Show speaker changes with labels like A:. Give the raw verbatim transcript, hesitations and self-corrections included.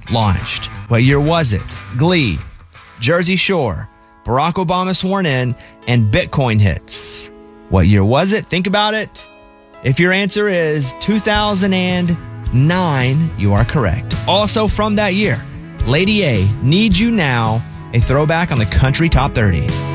A: launched? What year was it? Glee, Jersey Shore, Barack Obama sworn in, and Bitcoin hits. What year was it? Think about it. If your answer is two thousand nine, you are correct. Also from that year, Lady A, Need You Now, a throwback on the Country Top thirty.